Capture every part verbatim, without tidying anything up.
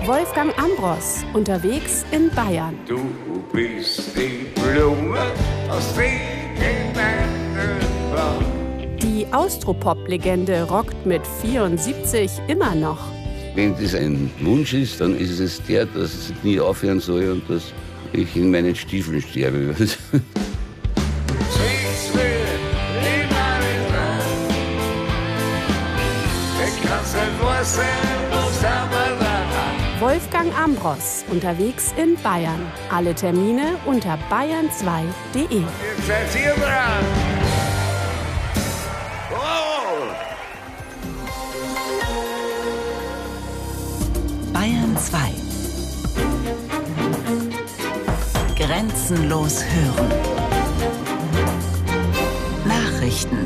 Wolfgang Ambros, unterwegs in Bayern. Du bist die Blume aus vielen Blumen. Die Austropop-Legende rockt mit vierundsiebzig immer noch. Wenn das ein Wunsch ist, dann ist es der, dass es nie aufhören soll und dass ich in meinen Stiefeln sterbe. Wolfgang Ambros, unterwegs in Bayern. Alle Termine unter bayern zwei punkt de. Jetzt seid ihr dran. Oh. Bayern zwei. Grenzenlos hören. Nachrichten.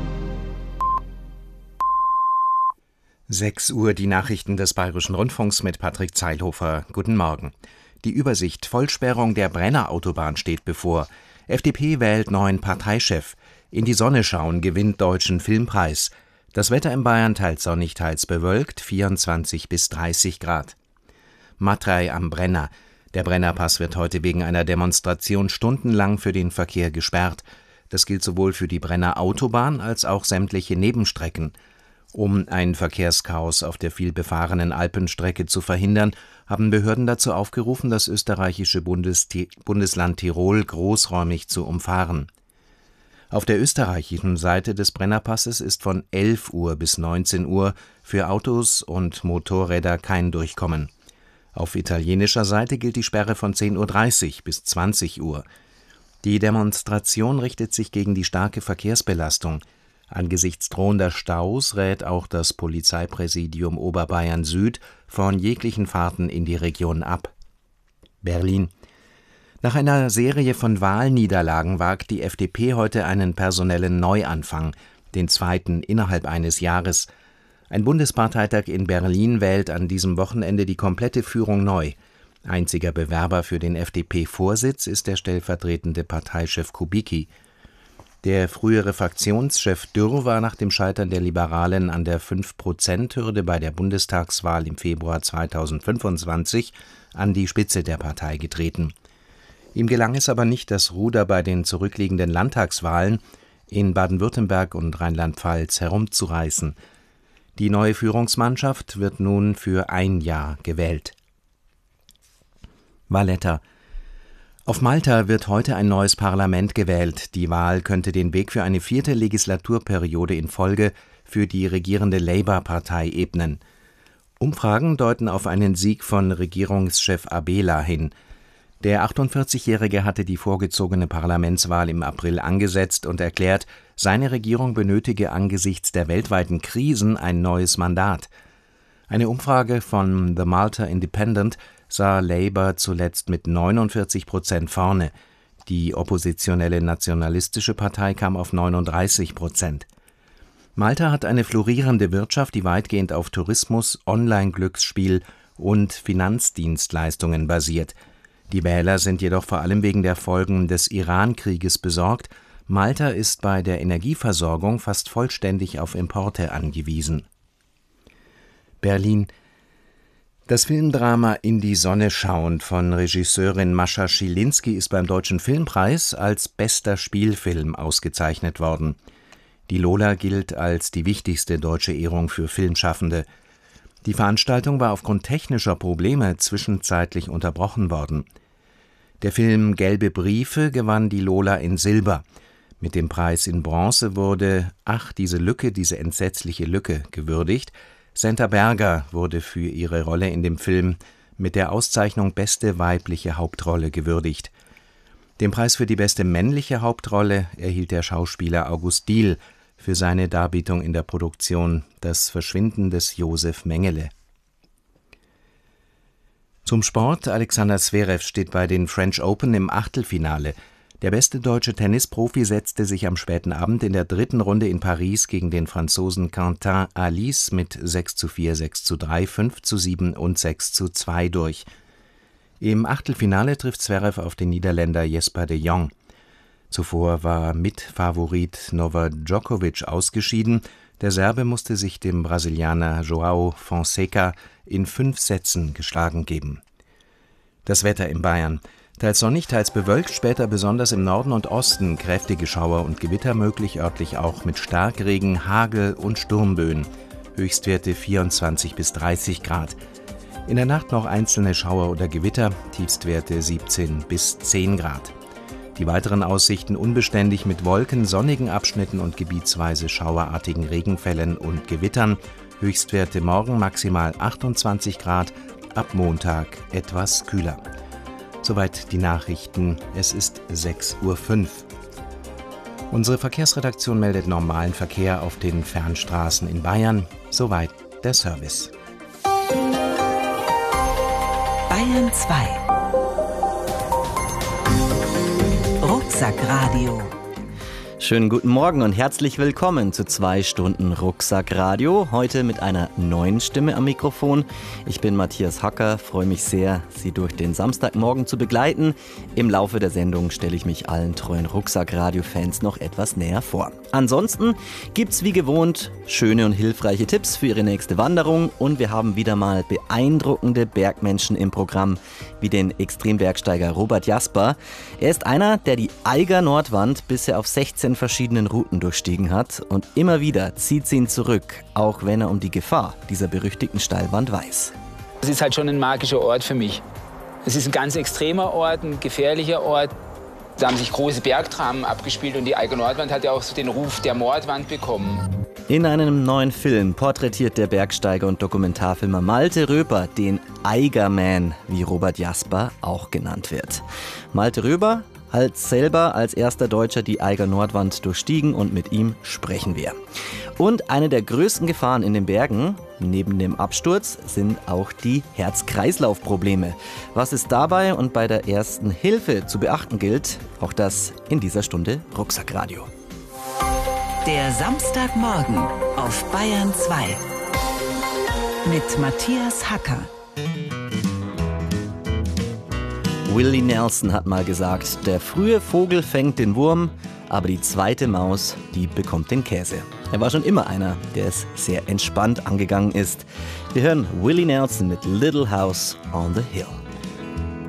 sechs Uhr die Nachrichten des Bayerischen Rundfunks mit Patrick Zeilhofer. Guten Morgen. Die Übersicht: Vollsperrung der Brenner-Autobahn steht bevor. F D P wählt neuen Parteichef. In die Sonne schauen gewinnt Deutschen Filmpreis. Das Wetter in Bayern teils sonnig, teils bewölkt, vierundzwanzig bis dreißig Grad. Matrei am Brenner. Der Brennerpass wird heute wegen einer Demonstration stundenlang für den Verkehr gesperrt. Das gilt sowohl für die Brenner-Autobahn als auch sämtliche Nebenstrecken. Um ein Verkehrschaos auf der vielbefahrenen Alpenstrecke zu verhindern, haben Behörden dazu aufgerufen, das österreichische Bundes- Bundesland Tirol großräumig zu umfahren. Auf der österreichischen Seite des Brennerpasses ist von elf Uhr bis neunzehn Uhr für Autos und Motorräder kein Durchkommen. Auf italienischer Seite gilt die Sperre von zehn Uhr dreißig bis zwanzig Uhr. Die Demonstration richtet sich gegen die starke Verkehrsbelastung. Angesichts drohender Staus rät auch das Polizeipräsidium Oberbayern Süd von jeglichen Fahrten in die Region ab. Berlin. Nach einer Serie von Wahlniederlagen wagt die F D P heute einen personellen Neuanfang, den zweiten innerhalb eines Jahres. Ein Bundesparteitag in Berlin wählt an diesem Wochenende die komplette Führung neu. Einziger Bewerber für den F D P-Vorsitz ist der stellvertretende Parteichef Kubicki. Der frühere Fraktionschef Dürr war nach dem Scheitern der Liberalen an der fünf Prozent Hürde bei der Bundestagswahl im Februar zweitausendfünfundzwanzig an die Spitze der Partei getreten. Ihm gelang es aber nicht, das Ruder bei den zurückliegenden Landtagswahlen in Baden-Württemberg und Rheinland-Pfalz herumzureißen. Die neue Führungsmannschaft wird nun für ein Jahr gewählt. Valletta. Auf Malta wird heute ein neues Parlament gewählt. Die Wahl könnte den Weg für eine vierte Legislaturperiode in Folge für die regierende Labour-Partei ebnen. Umfragen deuten auf einen Sieg von Regierungschef Abela hin. Der achtundvierzigjährige hatte die vorgezogene Parlamentswahl im April angesetzt und erklärt, seine Regierung benötige angesichts der weltweiten Krisen ein neues Mandat. Eine Umfrage von The Malta Independent sah Labour zuletzt mit neunundvierzig Prozent vorne. Die oppositionelle Nationalistische Partei kam auf neununddreißig Prozent. Malta hat eine florierende Wirtschaft, die weitgehend auf Tourismus, Online-Glücksspiel und Finanzdienstleistungen basiert. Die Wähler sind jedoch vor allem wegen der Folgen des Iran-Krieges besorgt. Malta ist bei der Energieversorgung fast vollständig auf Importe angewiesen. Berlin. Das Filmdrama In die Sonne schauen von Regisseurin Mascha Schilinski ist beim Deutschen Filmpreis als bester Spielfilm ausgezeichnet worden. Die Lola gilt als die wichtigste deutsche Ehrung für Filmschaffende. Die Veranstaltung war aufgrund technischer Probleme zwischenzeitlich unterbrochen worden. Der Film Gelbe Briefe gewann die Lola in Silber. Mit dem Preis in Bronze wurde Ach, diese Lücke, diese entsetzliche Lücke gewürdigt. Senta Berger wurde für ihre Rolle in dem Film mit der Auszeichnung Beste weibliche Hauptrolle gewürdigt. Den Preis für die beste männliche Hauptrolle erhielt der Schauspieler August Diehl für seine Darbietung in der Produktion Das Verschwinden des Josef Mengele. Zum Sport: Alexander Zverev steht bei den French Open im Achtelfinale. Der beste deutsche Tennisprofi setzte sich am späten Abend in der dritten Runde in Paris gegen den Franzosen Quentin Halys mit sechs zu vier, sechs zu drei, fünf zu sieben und sechs zu zwei durch. Im Achtelfinale trifft Zverev auf den Niederländer Jesper de Jong. Zuvor war Mitfavorit Novak Djokovic ausgeschieden. Der Serbe musste sich dem Brasilianer João Fonseca in fünf Sätzen geschlagen geben. Das Wetter in Bayern. Teils sonnig, teils bewölkt, später besonders im Norden und Osten kräftige Schauer und Gewitter möglich, örtlich auch mit Starkregen, Hagel und Sturmböen. Höchstwerte vierundzwanzig bis dreißig Grad. In der Nacht noch einzelne Schauer oder Gewitter, Tiefstwerte siebzehn bis zehn Grad. Die weiteren Aussichten unbeständig mit Wolken, sonnigen Abschnitten und gebietsweise schauerartigen Regenfällen und Gewittern. Höchstwerte morgen maximal achtundzwanzig Grad, ab Montag etwas kühler. Soweit die Nachrichten. Es ist sechs Uhr fünf. Unsere Verkehrsredaktion meldet normalen Verkehr auf den Fernstraßen in Bayern. Soweit der Service. Bayern zwei. Rucksackradio. Schönen guten Morgen und herzlich willkommen zu zwei Stunden Rucksackradio. Heute mit einer neuen Stimme am Mikrofon. Ich bin Matthias Hacker, freue mich sehr, Sie durch den Samstagmorgen zu begleiten. Im Laufe der Sendung stelle ich mich allen treuen Rucksackradio-Fans noch etwas näher vor. Ansonsten gibt's wie gewohnt schöne und hilfreiche Tipps für Ihre nächste Wanderung und wir haben wieder mal beeindruckende Bergmenschen im Programm, wie den Extrembergsteiger Robert Jasper. Er ist einer, der die Eiger Nordwand bisher auf sechzehn verschiedenen Routen durchstiegen hat und immer wieder zieht sie ihn zurück, auch wenn er um die Gefahr dieser berüchtigten Steilwand weiß. Es ist halt schon ein magischer Ort für mich. Es ist ein ganz extremer Ort, ein gefährlicher Ort. Da haben sich große Bergdramen abgespielt und die Eiger Nordwand hat ja auch so den Ruf der Mordwand bekommen. In einem neuen Film porträtiert der Bergsteiger und Dokumentarfilmer Malte Röber den Eigerman, wie Robert Jasper auch genannt wird. Malte Röber hat selber als erster Deutscher die Eiger Nordwand durchstiegen und mit ihm sprechen wir. Und eine der größten Gefahren in den Bergen, neben dem Absturz, sind auch die Herz-Kreislauf-Probleme. Was es dabei und bei der ersten Hilfe zu beachten gilt, auch das in dieser Stunde Rucksackradio. Der Samstagmorgen auf Bayern zwei mit Matthias Hacker. Willie Nelson hat mal gesagt, der frühe Vogel fängt den Wurm, aber die zweite Maus, die bekommt den Käse. Er war schon immer einer, der es sehr entspannt angegangen ist. Wir hören Willie Nelson mit Little House on the Hill.